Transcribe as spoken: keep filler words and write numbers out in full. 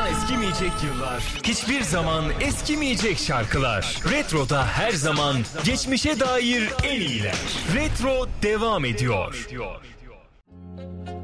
zaman eskimeyecek yıllar. Hiçbir zaman eskimeyecek şarkılar. Retro'da her zaman geçmişe dair en iyiler. Retro devam ediyor.